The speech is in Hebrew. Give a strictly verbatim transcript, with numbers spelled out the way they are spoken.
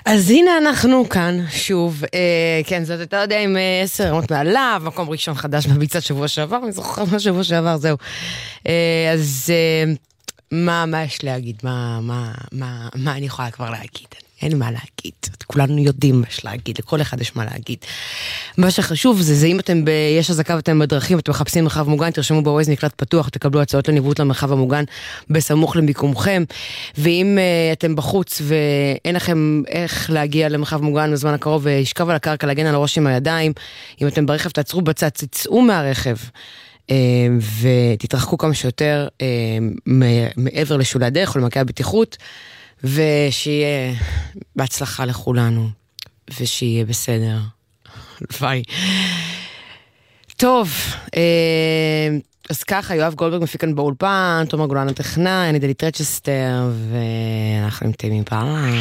אז הנה אנחנו כאן, שוב, אה, כן, זאת אתה יודע עם אה, עשר רמות מעליו, מקום ראשון חדש בביצת שבוע שעבר, אני זוכרת מה שבוע שעבר, זהו. אה, אז אה, מה, מה יש להגיד? מה, מה, מה, מה אני יכולה כבר להגיד? אין מה להגיד, כולנו יודעים מה יש להגיד, לכל אחד יש מה להגיד. מה שחשוב זה, זה אם אתם ב... יש הזקה ואתם בדרכים, אתם מחפשים מרחב מוגן, תרשמו בווייז נקלט פתוח, תקבלו הצעות לניווט למרחב המוגן בסמוך למיקומכם, ואם uh, אתם בחוץ ואין לכם איך להגיע למרחב מוגן בזמן הקרוב, וישכב על הקרקע, להגן על הראש עם הידיים, אם אתם ברכב תעצרו בצד, תצאו מהרכב, Uh, ותתרחקו כמה שיותר uh, מעבר לשולי הדרך או למעקה הבטיחות, ושיהיה בהצלחה לכולנו, ושיהיה בסדר. ביי. טוב, אה, אז ככה, יואב גולדברג מפיק כאן באולפן, תומר גולן הטכנאי, אני דלית רצ'סטר, ואנחנו נמתאים מפעם.